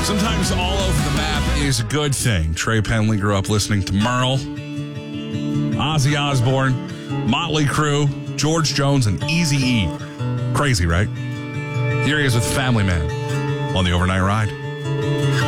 Sometimes all over the map is a good thing. Trey Penley grew up listening to Merle, Ozzy Osbourne, Motley Crue, George Jones, and Eazy-E. Crazy, right? Here he is with Family Man on the Overnight Ride.